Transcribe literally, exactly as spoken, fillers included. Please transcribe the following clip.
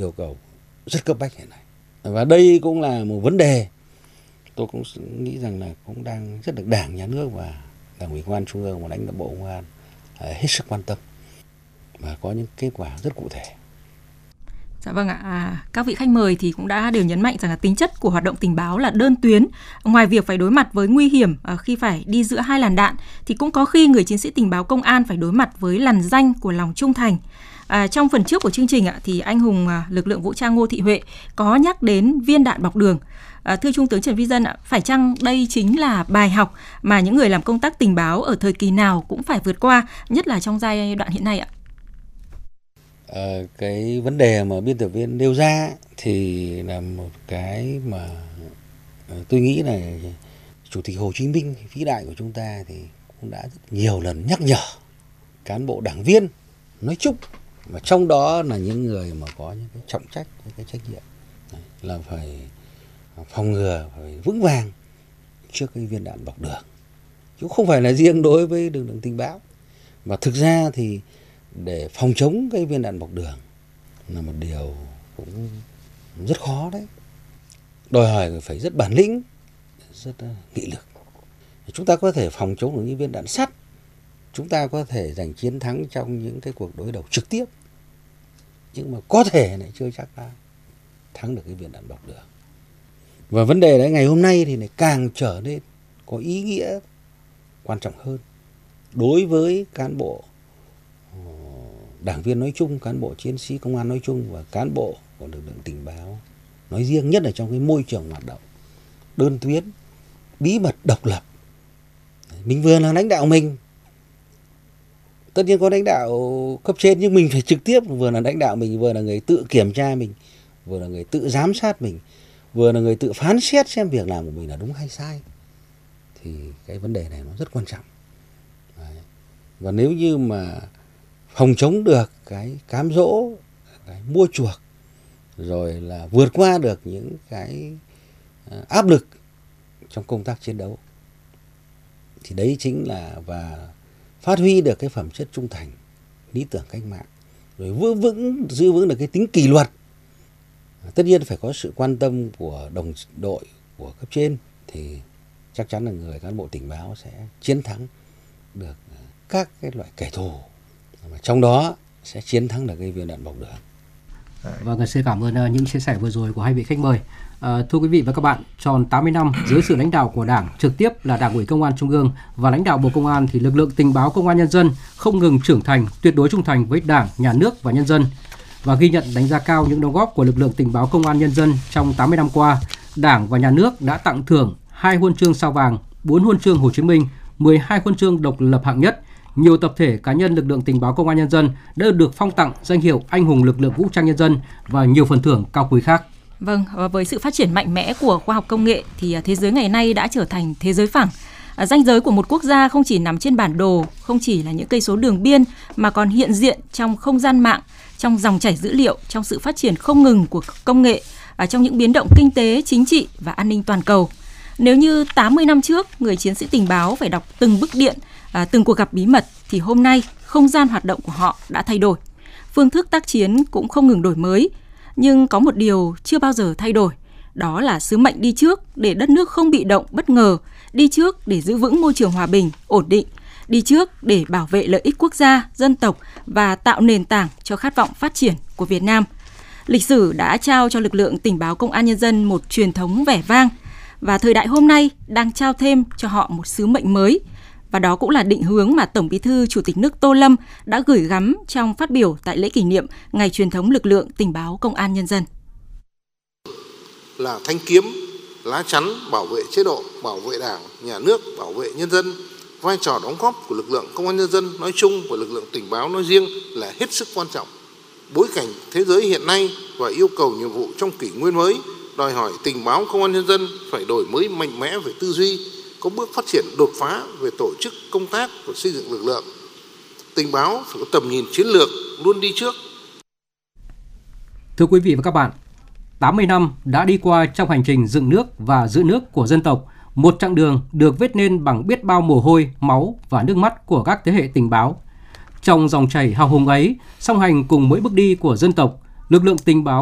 yêu cầu rất cấp bách hiện nay. Và đây cũng là một vấn đề tôi cũng nghĩ rằng là cũng đang rất được Đảng, Nhà nước và Đảng ủy Công an Trung ương và lãnh đạo Bộ Công an hết sức quan tâm và có những kết quả rất cụ thể. Dạ vâng ạ, à, các vị khách mời thì cũng đã đều nhấn mạnh rằng là tính chất của hoạt động tình báo là đơn tuyến. Ngoài việc phải đối mặt với nguy hiểm à, khi phải đi giữa hai làn đạn, thì cũng có khi người chiến sĩ tình báo công an phải đối mặt với lằn ranh của lòng trung thành. À, trong phần trước của chương trình ạ, thì anh hùng à, lực lượng vũ trang Ngô Thị Huệ có nhắc đến viên đạn bọc đường. À, thưa Trung tướng Trần Vi Dân ạ, phải chăng đây chính là bài học mà những người làm công tác tình báo ở thời kỳ nào cũng phải vượt qua, nhất là trong giai đoạn hiện nay ạ? À, cái vấn đề mà biên tập viên nêu ra thì là một cái mà tôi nghĩ là Chủ tịch Hồ Chí Minh vĩ đại của chúng ta thì cũng đã rất nhiều lần nhắc nhở cán bộ đảng viên nói chung, và trong đó là những người mà có những cái trọng trách, những cái trách nhiệm là phải phòng ngừa, phải vững vàng trước cái viên đạn bọc đường, chứ không phải là riêng đối với lực lượng tình báo. Và thực ra thì để phòng chống cái viên đạn bọc đường là một điều cũng rất khó đấy, đòi hỏi phải rất bản lĩnh, rất nghị lực. Chúng ta có thể phòng chống được những viên đạn sắt, chúng ta có thể giành chiến thắng trong những cái cuộc đối đầu trực tiếp, nhưng mà có thể lại chưa chắc đã thắng được cái viên đạn bọc đường. Và vấn đề đấy ngày hôm nay thì lại càng trở nên có ý nghĩa quan trọng hơn đối với cán bộ đảng viên nói chung, cán bộ chiến sĩ công an nói chung và cán bộ của lực lượng tình báo nói riêng, nhất là trong cái môi trường hoạt động đơn tuyến, bí mật, độc lập. Mình vừa là lãnh đạo mình, tất nhiên có lãnh đạo cấp trên, nhưng mình phải trực tiếp vừa là lãnh đạo mình, vừa là người tự kiểm tra mình, vừa là người tự giám sát mình, vừa là người tự phán xét xem việc làm của mình là đúng hay sai. Thì cái vấn đề này nó rất quan trọng. Đấy. Và nếu như mà phòng chống được cái cám dỗ, cái mua chuộc, rồi là vượt qua được những cái áp lực trong công tác chiến đấu, thì đấy chính là và phát huy được cái phẩm chất trung thành, lý tưởng cách mạng, rồi vững vững giữ vững được cái tính kỷ luật. Tất nhiên phải có sự quan tâm của đồng đội, của cấp trên, thì chắc chắn là người cán bộ tình báo sẽ chiến thắng được các cái loại kẻ thù, trong đó sẽ chiến thắng được cái viên đạn bọc đường. Vâng, xin cảm ơn những chia sẻ vừa rồi của hai vị khách mời. À, thưa quý vị và các bạn, tròn tám mươi năm dưới sự lãnh đạo của Đảng, trực tiếp là Đảng ủy Công an Trung ương và lãnh đạo Bộ Công an, thì lực lượng tình báo Công an Nhân dân không ngừng trưởng thành, tuyệt đối trung thành với Đảng, Nhà nước và nhân dân. Và ghi nhận đánh giá cao những đóng góp của lực lượng tình báo Công an Nhân dân trong tám mươi năm qua, Đảng và Nhà nước đã tặng thưởng hai huân chương Sao vàng, bốn huân chương Hồ Chí Minh, mười hai huân chương độc lập hạng nhất. Nhiều tập thể cá nhân lực lượng tình báo Công an Nhân dân đã được phong tặng danh hiệu Anh hùng lực lượng vũ trang nhân dân và nhiều phần thưởng cao quý khác. Vâng, với sự phát triển mạnh mẽ của khoa học công nghệ thì thế giới ngày nay đã trở thành thế giới phẳng. Ranh giới của một quốc gia không chỉ nằm trên bản đồ, không chỉ là những cây số đường biên, mà còn hiện diện trong không gian mạng, trong dòng chảy dữ liệu, trong sự phát triển không ngừng của công nghệ, trong những biến động kinh tế, chính trị và an ninh toàn cầu. Nếu như tám mươi năm trước, người chiến sĩ tình báo phải đọc từng bức điện, À, từng cuộc gặp bí mật, thì hôm nay không gian hoạt động của họ đã thay đổi. Phương thức tác chiến cũng không ngừng đổi mới. Nhưng có một điều chưa bao giờ thay đổi, đó là sứ mệnh đi trước để đất nước không bị động bất ngờ, đi trước để giữ vững môi trường hòa bình, ổn định, đi trước để bảo vệ lợi ích quốc gia, dân tộc và tạo nền tảng cho khát vọng phát triển của Việt Nam. Lịch sử đã trao cho lực lượng tình báo Công an Nhân dân một truyền thống vẻ vang, và thời đại hôm nay đang trao thêm cho họ một sứ mệnh mới. Và đó cũng là định hướng mà Tổng Bí thư Chủ tịch nước Tô Lâm đã gửi gắm trong phát biểu tại lễ kỷ niệm Ngày truyền thống lực lượng tình báo Công an Nhân dân. Là thanh kiếm, lá chắn bảo vệ chế độ, bảo vệ Đảng, Nhà nước, bảo vệ nhân dân. Vai trò đóng góp của lực lượng Công an Nhân dân nói chung và lực lượng tình báo nói riêng là hết sức quan trọng. Bối cảnh thế giới hiện nay và yêu cầu nhiệm vụ trong kỷ nguyên mới đòi hỏi tình báo Công an Nhân dân phải đổi mới mạnh mẽ về tư duy, có bước phát triển đột phá về tổ chức công tác và xây dựng lực lượng. Tình báo phải có tầm nhìn chiến lược, luôn đi trước. Thưa quý vị và các bạn, tám mươi năm đã đi qua trong hành trình dựng nước và giữ nước của dân tộc, một chặng đường được viết nên bằng biết bao mồ hôi, máu và nước mắt của các thế hệ tình báo. Trong dòng chảy hào hùng ấy, song hành cùng mỗi bước đi của dân tộc, lực lượng tình báo